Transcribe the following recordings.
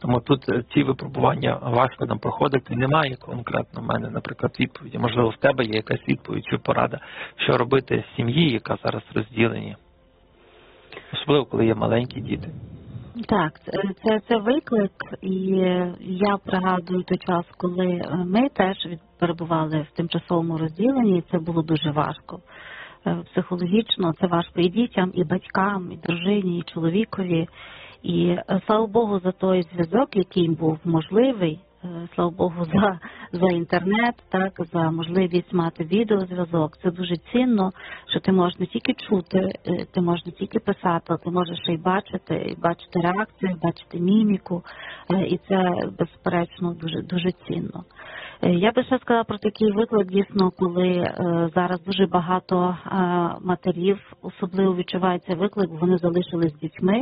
Тому тут ці випробування важко нам проходити. Немає конкретно в мене, наприклад, відповіді. Можливо, в тебе є якась відповідь чи порада, що робити з сім'ї, яка зараз розділені. Особливо, коли є маленькі діти. Так, це виклик, і я пригадую той час, коли ми теж перебували в тимчасовому розділенні, і це було дуже важко. Психологічно це важко і дітям, і батькам, і дружині, і чоловікові. І слава Богу за той зв'язок, який був можливий, слава Богу за інтернет, так, за можливість мати відеозв'язок. Це дуже цінно, що ти можеш не тільки чути, ти можеш не тільки писати, ти можеш ще й бачити реакцію, бачити міміку, і це, безперечно, дуже, дуже цінно. Я би ще сказала про такий виклик, дійсно, коли зараз дуже багато матерів особливо відчувається виклик, вони залишились з дітьми,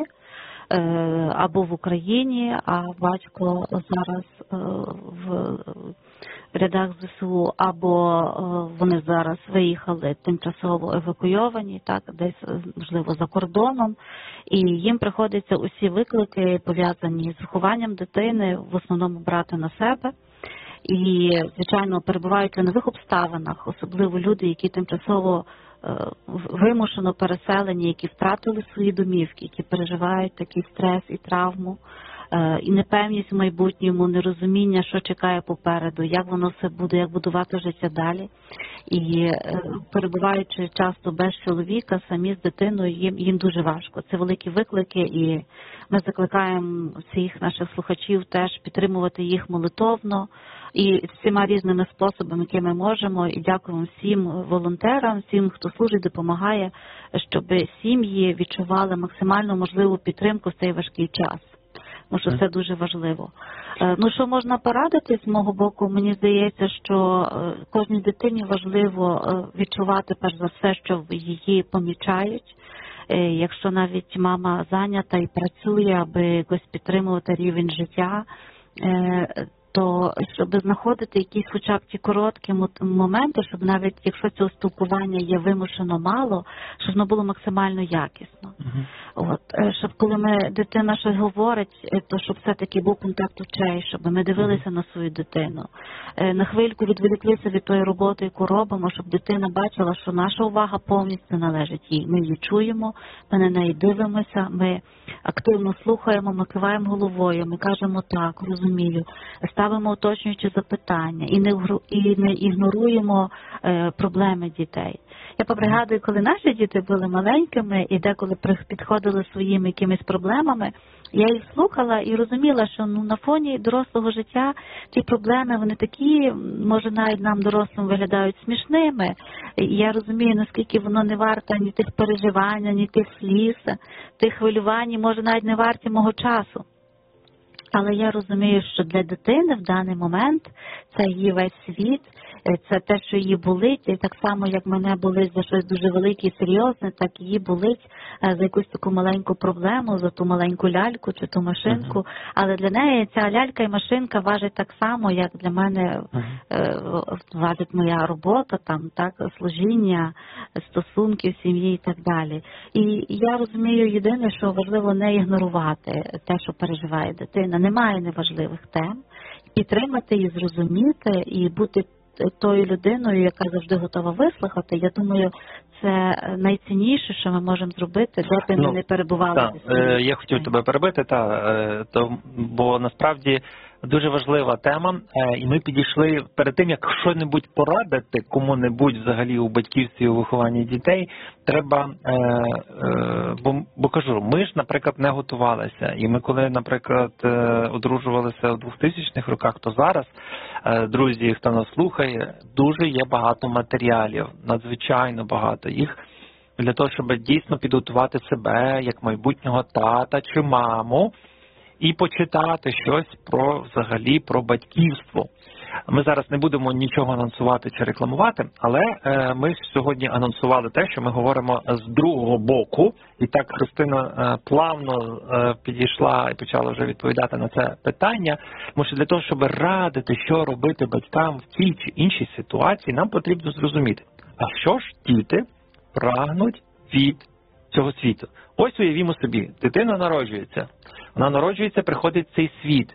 або в Україні, а батько зараз в рядах ЗСУ, або вони зараз виїхали тимчасово евакуйовані, так, десь, можливо, за кордоном, і їм приходиться усі виклики, пов'язані з вихованням дитини, в основному брати на себе. І, звичайно, перебувають в нових обставинах, особливо люди, які тимчасово вимушено переселені, які втратили свої домівки, які переживають такий стрес і травму, і непевність в майбутньому, нерозуміння, що чекає попереду, як воно все буде, як будувати життя далі. І перебуваючи часто без чоловіка, самі з дитиною, їм дуже важко. Це великі виклики, і ми закликаємо всіх наших слухачів теж підтримувати їх молитовно і всіма різними способами, які ми можемо. І дякуємо всім волонтерам, всім, хто служить, допомагає, щоб сім'ї відчували максимально можливу підтримку в цей важкий час. Тому що це дуже важливо. Ну, що можна порадити з мого боку? Мені здається, що кожній дитині важливо відчувати, перш за все, що її помічають. Якщо навіть мама зайнята і працює, аби якось підтримувати рівень життя, то щоб знаходити якісь хоча б ті короткі моменти, щоб навіть якщо цього спілкування є вимушено мало, щоб воно було максимально якісно. От, щоб коли дитина щось говорить, то щоб все-таки був контакт очей, щоб ми дивилися на свою дитину. На хвильку відволіклися від тої роботи, яку робимо, щоб дитина бачила, що наша увага повністю належить їй. Ми її чуємо, ми на неї дивимося, ми активно слухаємо, ми киваємо головою, ми кажемо так, розумію, ставимо уточнюючі запитання і не ігноруємо проблеми дітей. Я пригадую, коли наші діти були маленькими і деколи підходили своїми якимись проблемами, я їх слухала і розуміла, що на фоні дорослого життя ті проблеми, вони такі, може навіть нам дорослим виглядають смішними. І я розумію, наскільки воно не варто ні тих переживань, ні тих сліз, тих хвилювань, може навіть не варті мого часу. Але я розумію, що для дитини в даний момент це її весь світ, це те, що її болить, і так само, як мене болить за щось дуже велике і серйозне, так її болить за якусь таку маленьку проблему, за ту маленьку ляльку чи ту машинку. Але для неї ця лялька і машинка важить так само, як для мене важить моя робота, там, так, служіння, стосунки в сім'ї і так далі. І я розумію єдине, що важливо не ігнорувати те, що переживає дитина. Немає неважливих тем. Підтримати і зрозуміти, і бути тою людиною, яка завжди готова вислухати, я думаю, це найцінніше, що ми можемо зробити, де б ми не перебували. Я хотів тебе перебити, бо насправді дуже важлива тема, і ми підійшли перед тим, як що-небудь порадити кому-небудь взагалі у батьківстві, у вихованні дітей, треба, бо кажу, ми ж, наприклад, не готувалися, і ми коли, наприклад, одружувалися у 2000-х роках, то зараз, друзі, хто нас слухає, дуже є багато матеріалів, надзвичайно багато їх, для того, щоб дійсно підготувати себе, як майбутнього тата чи маму, і почитати щось взагалі про батьківство. Ми зараз не будемо нічого анонсувати чи рекламувати, але ми сьогодні анонсували те, що ми говоримо з другого боку. І так Христина плавно підійшла і почала вже відповідати на це питання. Тому що для того, щоб радити, що робити батькам в тій чи іншій ситуації, нам потрібно зрозуміти, а що ж діти прагнуть від цього світу. Ось уявімо собі, дитина народжується. Вона народжується, приходить в цей світ.